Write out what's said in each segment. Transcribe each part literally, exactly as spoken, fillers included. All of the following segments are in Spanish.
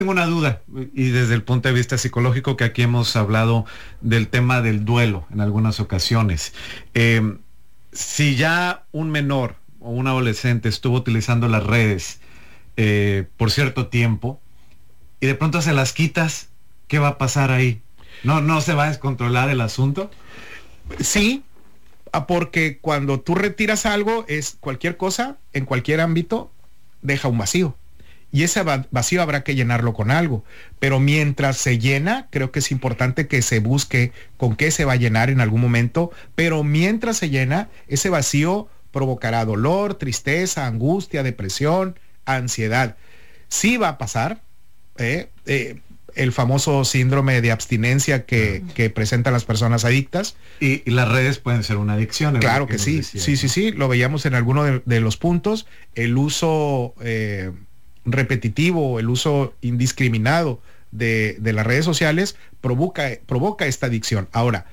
Tengo una duda, y desde el punto de vista psicológico, que aquí hemos hablado del tema del duelo en algunas ocasiones. Eh, si ya un menor o un adolescente estuvo utilizando las redes eh, por cierto tiempo y de pronto se las quitas, ¿qué va a pasar ahí? ¿No, no se va a descontrolar el asunto? Sí, porque cuando tú retiras algo, es cualquier cosa, en cualquier ámbito, deja un vacío. Y ese vacío habrá que llenarlo con algo. Pero mientras se llena, creo que es importante que se busque con qué se va a llenar en algún momento. Pero mientras se llena, ese vacío provocará dolor, tristeza, angustia, depresión, ansiedad. Sí va a pasar, ¿eh? Eh, el famoso síndrome de abstinencia que, que presentan las personas adictas. Y, y las redes pueden ser una adicción. Claro que, que sí, decía, sí, ¿no? sí, sí, lo veíamos en alguno de, de los puntos. El uso eh, repetitivo, el uso indiscriminado de, de las redes sociales provoca, provoca esta adicción. Ahora,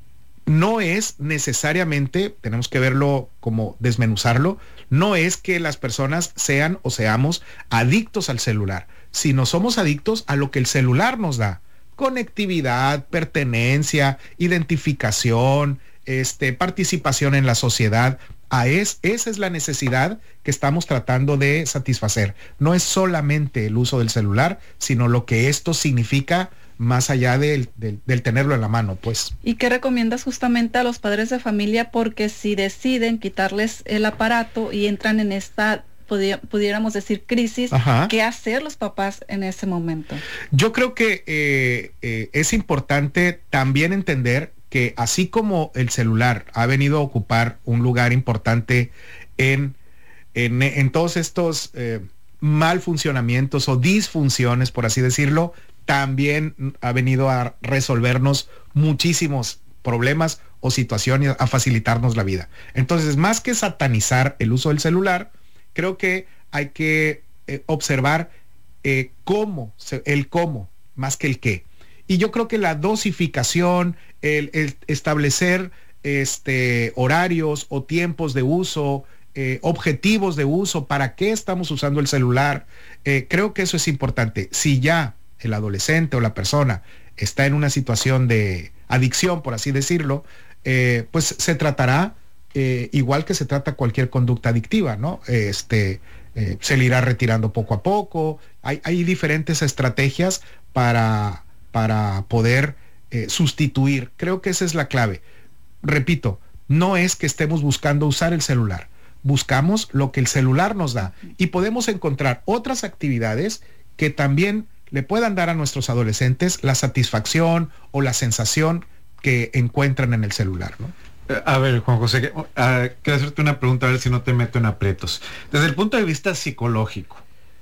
no es necesariamente, tenemos que verlo como desmenuzarlo, no es que las personas sean o seamos adictos al celular, sino somos adictos a lo que el celular nos da. Conectividad, pertenencia, identificación, este, participación en la sociedad. A es, esa es la necesidad que estamos tratando de satisfacer. No es solamente el uso del celular, sino lo que esto significa más allá del, del, del tenerlo en la mano, pues. ¿Y qué recomiendas justamente a los padres de familia? Porque si deciden quitarles el aparato y entran en esta, pudiéramos decir, crisis, ajá, ¿qué hacer los papás en ese momento? Yo creo que eh, eh, es importante también entender que así como el celular ha venido a ocupar un lugar importante en, en, en todos estos eh, mal funcionamientos o disfunciones, por así decirlo, también ha venido a resolvernos muchísimos problemas o situaciones, a facilitarnos la vida. Entonces, más que satanizar el uso del celular, creo que hay que eh, observar eh, cómo, el cómo, más que el qué. Y yo creo que la dosificación, el, el establecer este, horarios o tiempos de uso, eh, objetivos de uso, para qué estamos usando el celular, eh, creo que eso es importante. Si ya el adolescente o la persona está en una situación de adicción, por así decirlo, eh, pues se tratará eh, igual que se trata cualquier conducta adictiva, ¿no? Este, eh, se le irá retirando poco a poco. Hay, hay diferentes estrategias para, para poder eh, sustituir. Creo que esa es la clave. Repito, no es que estemos buscando usar el celular. Buscamos lo que el celular nos da y podemos encontrar otras actividades que también le puedan dar a nuestros adolescentes la satisfacción o la sensación que encuentran en el celular, ¿no? A ver, Juan José, uh, quiero hacerte una pregunta, a ver si no te meto en aprietos. Desde el punto de vista psicológico,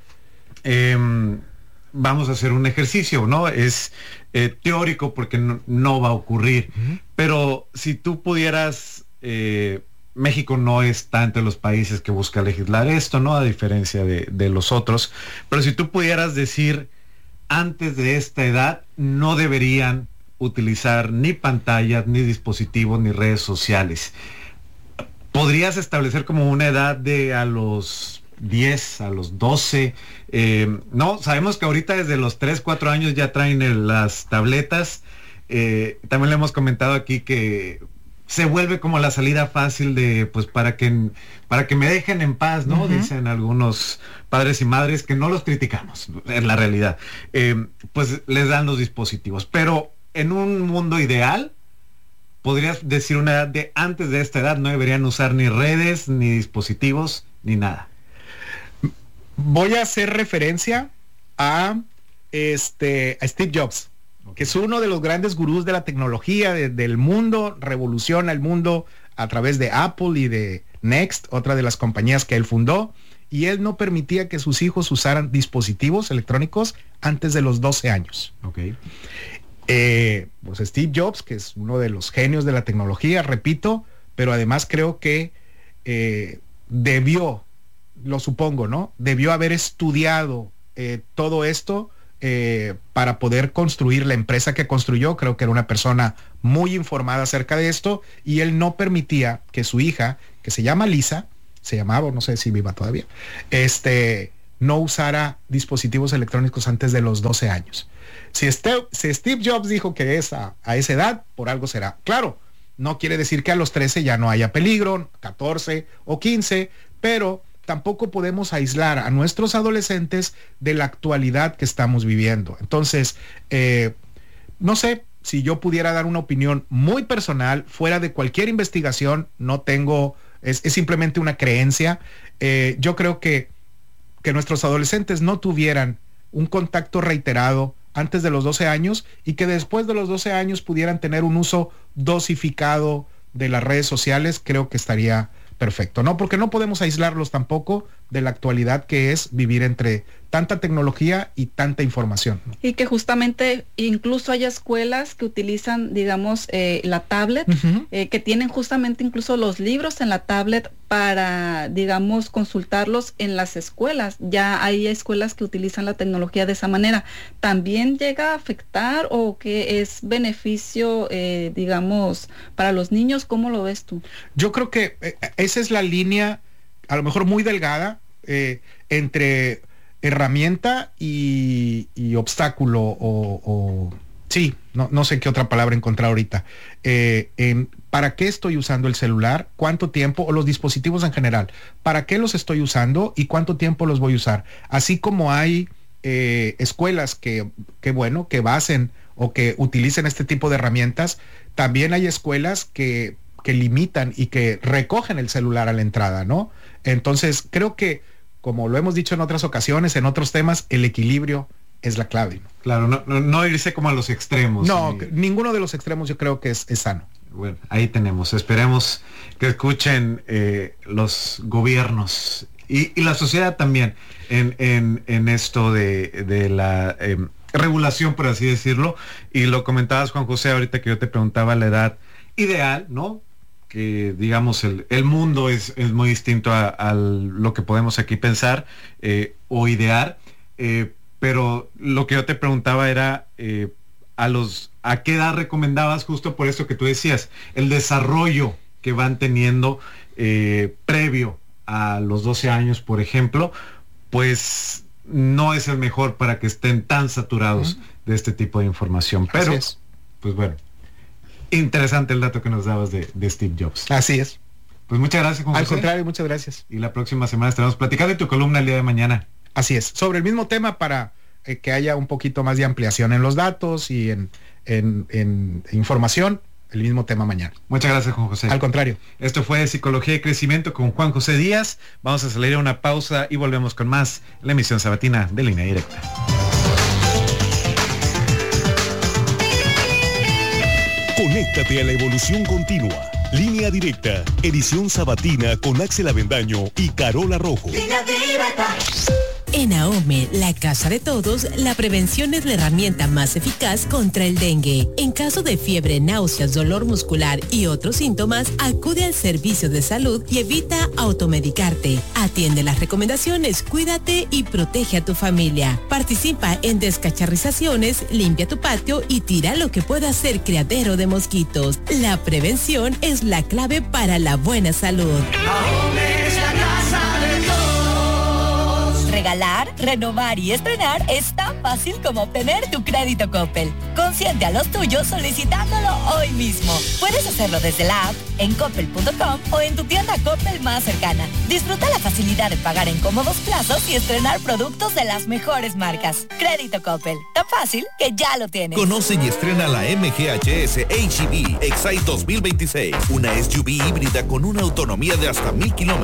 eh, vamos a hacer un ejercicio, ¿no? Es eh, teórico porque no, no va a ocurrir, uh-huh. Pero si tú pudieras... Eh, México no está entre los países que busca legislar esto, ¿no? A diferencia de, de los otros. Pero si tú pudieras decir, antes de esta edad, no deberían utilizar ni pantallas, ni dispositivos, ni redes sociales. ¿Podrías establecer como una edad de a los diez, a los doce? Eh, no, sabemos que ahorita desde los tres, cuatro años ya traen el, las tabletas. Eh, también le hemos comentado aquí que se vuelve como la salida fácil de, pues, para que, para que me dejen en paz, ¿no? Uh-huh. Dicen algunos padres y madres, que no los criticamos, en la realidad. Eh, pues les dan los dispositivos. Pero en un mundo ideal, podrías decir una edad de antes de esta edad, no deberían usar ni redes, ni dispositivos, ni nada. Voy a hacer referencia a, este, a Steve Jobs, que es uno de los grandes gurús de la tecnología de, del mundo, revoluciona el mundo a través de Apple y de Next, otra de las compañías que él fundó, y él no permitía que sus hijos usaran dispositivos electrónicos antes de los doce años. Okay. Eh, pues Steve Jobs, que es uno de los genios de la tecnología, repito, pero además creo que eh, debió, lo supongo, ¿no? Debió haber estudiado eh, todo esto Eh, para poder construir la empresa que construyó. Creo que era una persona muy informada acerca de esto, y él no permitía que su hija, que se llama Lisa, se llamaba, no sé si viva todavía, este, no usara dispositivos electrónicos antes de los doce años. Si Steve, si Steve Jobs dijo que es a, a esa edad, por algo será. Claro, no quiere decir que a los trece ya no haya peligro, catorce o quince, pero tampoco podemos aislar a nuestros adolescentes de la actualidad que estamos viviendo. Entonces, eh, no sé, si yo pudiera dar una opinión muy personal, fuera de cualquier investigación, no tengo, es, es simplemente una creencia, eh, yo creo que, que nuestros adolescentes no tuvieran un contacto reiterado antes de los doce años y que después de los doce años pudieran tener un uso dosificado de las redes sociales, creo que estaría perfecto, ¿no? Porque no podemos aislarlos tampoco de la actualidad que es vivir entre tanta tecnología y tanta información, ¿no? Y que justamente incluso hay escuelas que utilizan, digamos, eh, la tablet, uh-huh. eh, que tienen justamente incluso los libros en la tablet para, digamos, consultarlos en las escuelas. Ya hay escuelas que utilizan la tecnología de esa manera. ¿También llega a afectar o que es beneficio, eh, digamos, para los niños? ¿Cómo lo ves tú? Yo creo que eh, esa es la línea, a lo mejor muy delgada, eh, entre herramienta y, y obstáculo o, o sí, no, no sé qué otra palabra encontrar ahorita. Eh, en, ¿Para qué estoy usando el celular? ¿Cuánto tiempo? O los dispositivos en general. ¿Para qué los estoy usando y cuánto tiempo los voy a usar? Así como hay eh, escuelas que, que, bueno, que basen o que utilicen este tipo de herramientas, también hay escuelas que, que limitan y que recogen el celular a la entrada, ¿no? Entonces, creo que, como lo hemos dicho en otras ocasiones, en otros temas, el equilibrio es la clave, ¿no? Claro, no, no, no irse como a los extremos. No, y... ninguno de los extremos yo creo que es, es sano. Bueno, ahí tenemos. Esperemos que escuchen eh, los gobiernos y, y la sociedad también en, en, en esto de, de la eh, regulación, por así decirlo. Y lo comentabas, Juan José, ahorita que yo te preguntaba la edad ideal, ¿no? Que digamos el, el mundo es, es muy distinto a, a lo que podemos aquí pensar eh, o idear, eh, pero lo que yo te preguntaba era eh, a los a qué edad recomendabas, justo por eso que tú decías, el desarrollo que van teniendo eh, previo a los doce años, por ejemplo, pues no es el mejor para que estén tan saturados uh-huh. de este tipo de información. Pero, pues bueno, interesante el dato que nos dabas de, de Steve Jobs. Así es. Pues muchas gracias, Juan Al José. contrario, muchas gracias. Y la próxima semana estaremos platicando en tu columna el día de mañana. Así es. Sobre el mismo tema para eh, que haya un poquito más de ampliación en los datos y en, en, en información. El mismo tema mañana. Muchas gracias, Juan José. Al contrario. Esto fue Psicología y Crecimiento con Juan José Díaz. Vamos a salir a una pausa y volvemos con más la emisión sabatina de Línea Directa. Conéctate a la evolución continua. Línea Directa, edición sabatina con Axel Avendaño y Carola Rojo. Línea Directa. En AOME, la casa de todos, la prevención es la herramienta más eficaz contra el dengue. En caso de fiebre, náuseas, dolor muscular y otros síntomas, acude al servicio de salud y evita automedicarte. Atiende las recomendaciones, cuídate y protege a tu familia. Participa en descacharrizaciones, limpia tu patio y tira lo que pueda ser criadero de mosquitos. La prevención es la clave para la buena salud. AOME es la casa de todos. Regalar, renovar y estrenar es tan fácil como obtener tu crédito Coppel. Consiente a los tuyos solicitándolo hoy mismo. Puedes hacerlo desde la app, en coppel punto com o en tu tienda Coppel más cercana. Disfruta la facilidad de pagar en cómodos plazos y estrenar productos de las mejores marcas. Crédito Coppel, tan fácil que ya lo tienes. Conoce y estrena la M G H S H E V Excite dos mil veintiséis, una S U V híbrida con una autonomía de hasta mil kilómetros.